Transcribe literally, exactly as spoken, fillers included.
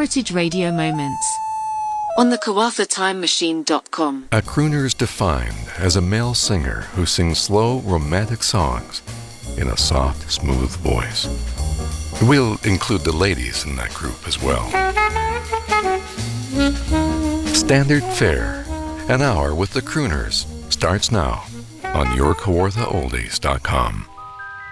Heritage Radio Moments on the Kawafa Time Machine dot com. A crooner is defined as a male singer who sings slow, romantic songs in a soft, smooth voice. We'll include the ladies in that group as well. Standard Fare, an hour with the crooners, starts now on your kawartha oldies dot com.